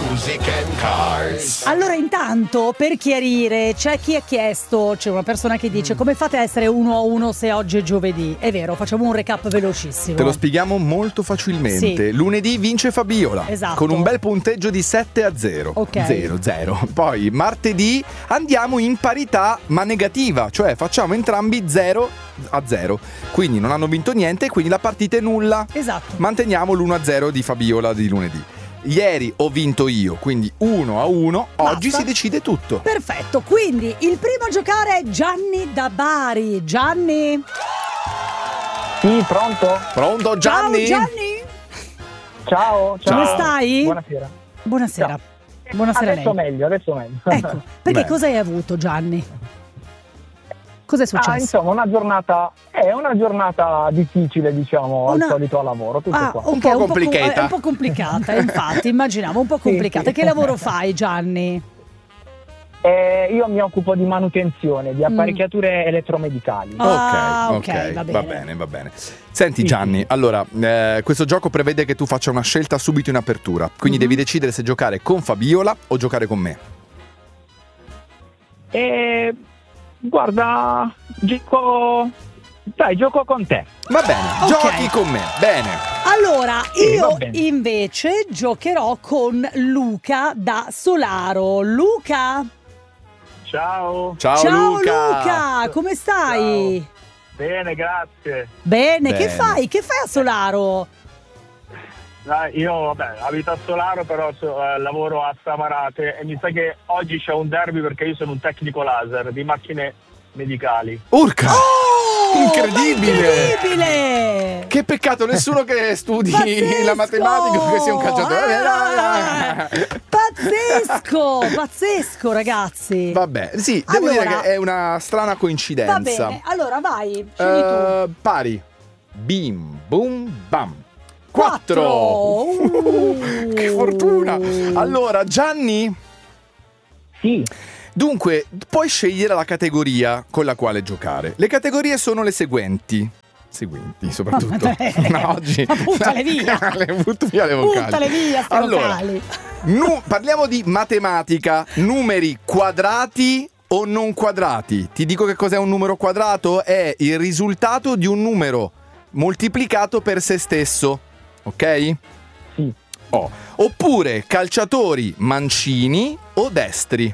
music and cars. Allora, intanto, per chiarire, c'è chi ha chiesto, c'è una persona che dice come fate a essere 1-1 se oggi è giovedì? È vero, facciamo un recap velocissimo. Te lo spieghiamo molto facilmente. Sì. Lunedì vince Fabiola, esatto, con un bel punteggio di 7-0. Ok. 0-0. Poi martedì andiamo in parità ma negativa, cioè facciamo entrambi 0-0. Quindi non hanno vinto niente, quindi la partita è nulla. Esatto. Manteniamo l'1-0 di Fabiola di lunedì. Ieri ho vinto io, quindi 1-1. Oggi si decide tutto. Perfetto, quindi il primo a giocare è Gianni da Bari. Gianni? Sì, pronto? Pronto Gianni? Ciao Gianni. Ciao. Come stai? Buonasera. Buonasera. Ciao. Buonasera a Adesso lei. meglio. Ecco, perché Beh. cosa hai avuto, Gianni? Cos'è successo? Insomma, una giornata difficile, diciamo, al solito al lavoro, tutto qua. Ok, Un po' complicata. Un po' complicata, infatti, immaginavo, un po' complicata. Sì. Che lavoro fai, Gianni? Io mi occupo di manutenzione, di apparecchiature elettromedicali. Ok, va va bene. bene. Senti Gianni, allora, questo gioco prevede che tu faccia una scelta subito in apertura, quindi devi decidere se giocare con Fabiola o giocare con me. Guarda, gioco con te. Va bene, Ok. giochi con me, bene. Allora, Sì, va io bene. invece giocherò con Luca da Solaro. Luca? Ciao. Ciao Luca, come stai? Bene, grazie. Bene, che Bene. fai? Che fai a Solaro? Io, abito a Solaro, però lavoro a Samarate e mi sa che oggi c'è un derby perché io sono un tecnico laser di macchine medicali. Urca! Oh, Incredibile! ma incredibile! Che peccato, nessuno che studi Pazzesco! la matematica che sia un calciatore. Pazzesco, ragazzi. Vabbè, sì, devo Allora, dire che è una strana coincidenza. Va bene, allora vai, scegli tu. Pari. Bim, boom, bam. 4. 4. Che fortuna. Allora, Gianni, Sì. dunque, puoi scegliere la categoria con la quale giocare. Le categorie sono le seguenti, soprattutto. No, oggi Ma buttale via. Butto via le vocali. Buttale via ste vocali. Parliamo di matematica, numeri quadrati o non quadrati. Ti dico che cos'è un numero quadrato? È il risultato di un numero moltiplicato per se stesso. Ok? Sì. Oppure calciatori mancini o destri.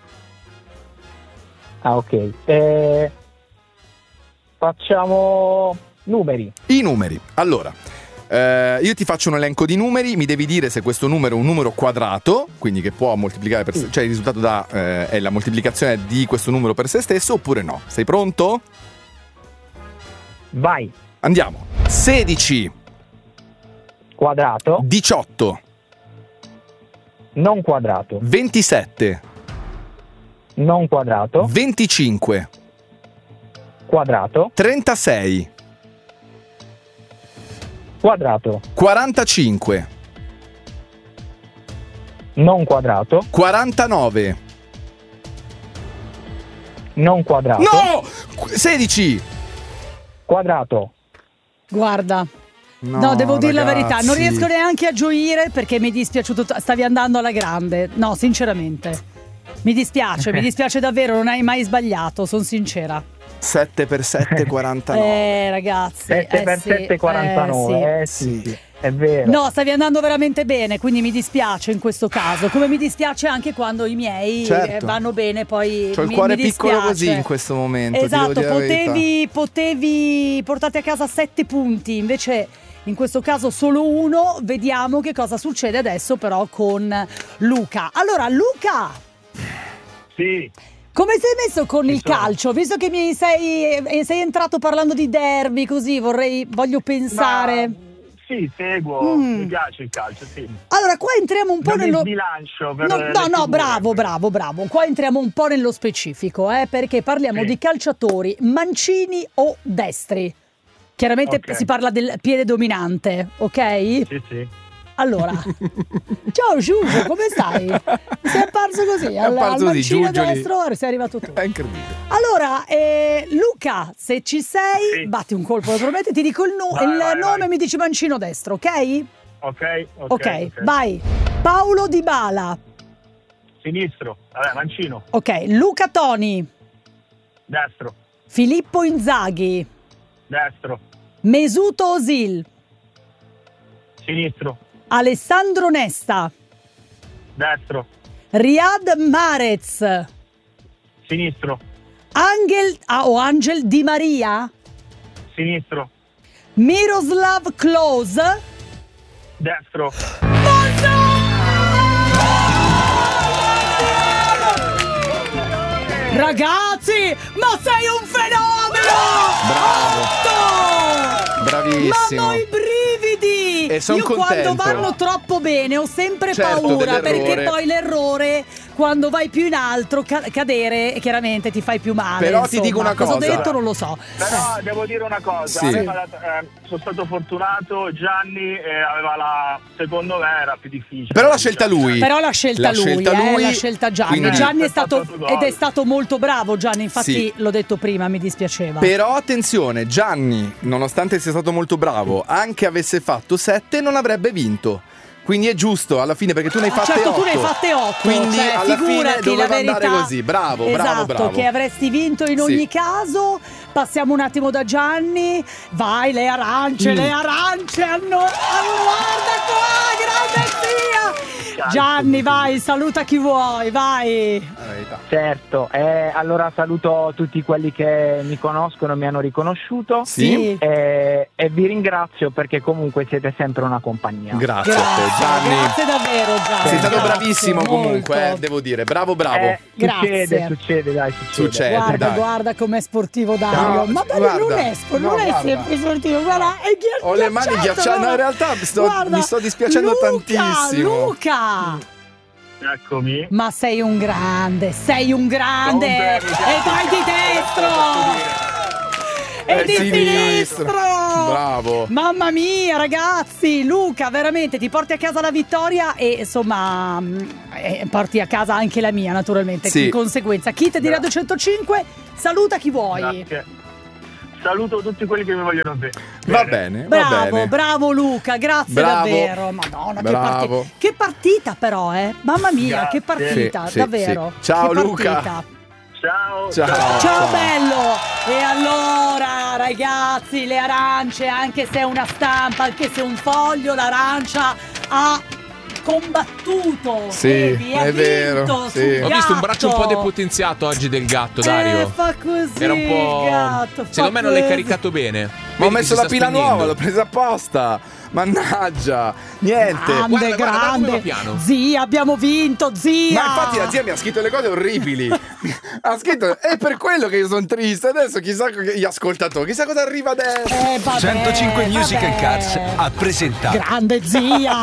Ok. Facciamo numeri. I numeri. Allora, io ti faccio un elenco di numeri, mi devi dire se questo numero è un numero quadrato, quindi che può moltiplicare per cioè il risultato è la moltiplicazione di questo numero per se stesso, oppure no. Sei pronto? Vai. Andiamo. 16, Quadrato. 18, Non quadrato. 27, Non quadrato. 25, Quadrato. 36, Quadrato. 45, Non quadrato. 49. Non quadrato. No! 16. Quadrato. Guarda. No, devo dire la verità, non riesco neanche a gioire perché mi è dispiaciuto, stavi andando alla grande. No, sinceramente. Mi dispiace davvero, non hai mai sbagliato, sono sincera. 7 per 7, 49. Ragazzi. 7 per 7, 49. Sì. È vero. No, stavi andando veramente bene, quindi mi dispiace in questo caso. Come mi dispiace anche quando i miei vanno bene, poi c'ho il mi cuore dispiace. piccolo così in questo momento. Esatto, ti devo dire la verità. potevi portare a casa 7 punti, invece in questo caso solo 1. Vediamo che cosa succede adesso però con Luca. Allora, Luca! Sì. Come sei messo con il calcio? Visto che sei entrato parlando di derby, così voglio pensare. Sì, seguo. Mi piace il calcio, sì. Allora, qua entriamo un po' Non nello sbilancio per No, bravo. Qua entriamo un po' nello specifico, perché parliamo di calciatori mancini o destri. Chiaramente si parla del piede dominante, ok? Sì. Allora, ciao Giugio, come stai? Sei apparso così, al mancino destro, sei arrivato tu. È incredibile. Allora, Luca, se ci sei, batti un colpo, naturalmente ti dico il nome e mi dici mancino destro, ok? Ok, vai. Paolo Dybala. Sinistro. Vabbè, mancino. Ok, Luca Toni. Destro. Filippo Inzaghi. Destro. Mesut Özil. Sinistro. Alessandro Nesta. Destro. Riyad Mahrez. Sinistro. Angel Di Maria. Sinistro. Miroslav Klose. Destro. Ragazzi, ma sei un fenomeno! Bravo. Bravissimo. Ma ho i brividi! E son Io contento. quando vanno troppo bene ho sempre Certo, paura, dell'errore. perché poi l'errore, quando vai più in alto, cadere, chiaramente ti fai più male. Però ti dico una Cosa ho cosa. detto non lo so. Però devo dire una cosa, Sì. sono stato fortunato, Gianni aveva secondo me era più difficile. Però l'ha scelta lui. Però l'ha scelta lui, l'ha scelta Gianni. Quindi- Gianni è stato Gol. ed è stato molto bravo, Gianni, infatti Sì. l'ho detto prima, mi dispiaceva. Però attenzione, Gianni, nonostante sia stato molto bravo, anche avesse fatto 7 non avrebbe vinto. Quindi è giusto alla fine, perché tu ne hai fatte 8. Certo, tu ne hai fatte 8. Quindi cioè, alla fine figurati, doveva la verità, andare così. Bravo, esatto, bravo. che avresti vinto in Sì. ogni caso. Passiamo un attimo da Gianni. Vai, le arance hanno guarda qua, grande zia. Gianni, vai, saluta chi vuoi, vai. La verità. Certo, allora saluto tutti quelli che mi conoscono, mi hanno riconosciuto Sì. e vi ringrazio perché comunque siete sempre una compagnia. Grazie a te, Gianni. Grazie davvero, Gianni. Sei stato Grazie, bravissimo comunque, molto. devo dire. Bravo. Grazie. Succede, dai, Succede. Guarda, dai. guarda com'è sportivo Dario. No, Ma Dario guarda, non è guarda. sempre sportivo, guarda, è ghiacciato. Ho le mani ghiacciate. No, in realtà Guarda, mi sto dispiacendo tantissimo. Luca! Eccomi. Ma sei un grande, Comunque, e vai di destro! E di sinistro! Bravo. Mamma mia, ragazzi, Luca, veramente ti porti a casa la vittoria e insomma porti a casa anche la mia, naturalmente. Sì. In conseguenza, kit di Radio 105, saluta chi vuoi. Grazie. Saluto tutti quelli che mi vogliono bene. Va bene, va Bravo, bene. bravo Luca, grazie Bravo. davvero. Madonna, Bravo. che partita però, Mamma mia, Grazie. che partita, Sì, davvero. sì. Ciao, che Luca. partita. Ciao. Ciao bello! E allora ragazzi, le arance, anche se è una stampa, anche se è un foglio, l'arancia ha combattuto. Sì, vedi, ha è vero, vinto sì. sul Ho visto un braccio un po' gatto. depotenziato oggi del gatto, Dario. Fa così, Era un po'. gatto, fa Secondo me non l'hai così. caricato bene. Ma ho Vedi che messo si la sta pila spegnendo. nuova, l'ho presa apposta. Mannaggia, niente. Grande, Guarda come grande. va piano. Zia, abbiamo vinto, zia. Ma infatti la zia mi ha scritto le cose orribili. Ha scritto, è per quello che io sono triste. Adesso chissà gli ascoltatori, chissà cosa arriva adesso. Vabbè, 105 Musical vabbè. Cars ha presentato Grande zia.